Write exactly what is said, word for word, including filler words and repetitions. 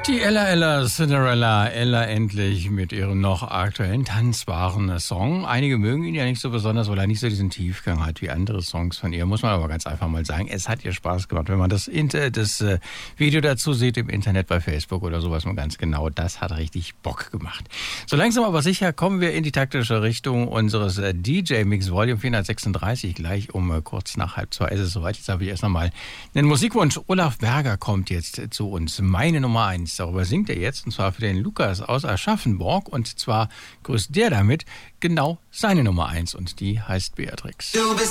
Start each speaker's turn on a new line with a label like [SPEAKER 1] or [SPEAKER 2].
[SPEAKER 1] Die Ella Ella Cinderella Ella endlich mit ihrem noch aktuellen tanzbaren Song. Einige mögen ihn ja nicht so besonders, weil er nicht so diesen Tiefgang hat wie andere Songs von ihr. Muss man aber ganz einfach mal sagen, es hat ihr Spaß gemacht. Wenn man das, Inter das äh, Video dazu sieht im Internet bei Facebook oder sowas, mal ganz genau, das hat richtig Bock gemacht. So langsam aber sicher kommen wir in die taktische Richtung unseres äh, D J-Mix Volume vierhundertsechsunddreißig. Gleich um äh, kurz nach halb zwei ist es soweit. Jetzt habe ich erst nochmal einen Musikwunsch. Olaf Berger kommt jetzt äh, zu uns. Meine Nummer eins. Darüber singt er jetzt, und zwar für den Lukas aus Aschaffenburg. Und zwar grüßt der damit genau seine Nummer eins, und die heißt Beatrix.